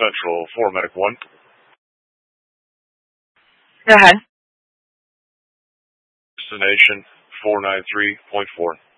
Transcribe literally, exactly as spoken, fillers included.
Central, four Medic one. Go ahead. Destination four nine three point four.